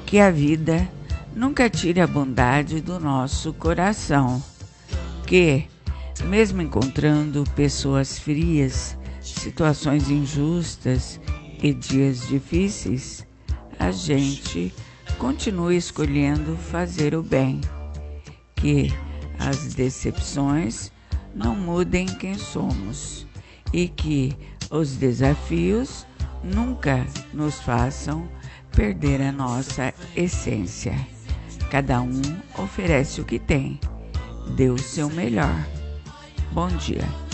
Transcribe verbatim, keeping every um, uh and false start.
que a vida nunca tire a bondade do nosso coração, que, mesmo encontrando pessoas frias, situações injustas e dias difíceis, a gente continue escolhendo fazer o bem, que as decepções não mudem quem somos e que os desafios nunca nos façam perder a nossa essência. Cada um oferece o que tem, dê o seu melhor. Bom dia.